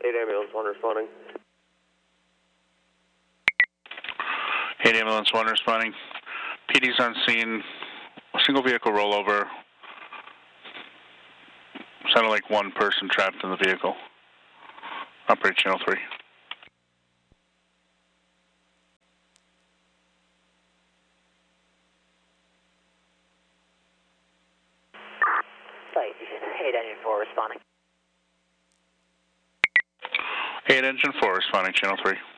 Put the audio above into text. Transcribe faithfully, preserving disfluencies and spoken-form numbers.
eight ambulance one responding. eight ambulance one responding. P D's on scene. A single vehicle rollover. Sounded like one person trapped in the vehicle. Operate channel three. Site eight engine four responding. eight engine four responding channel three.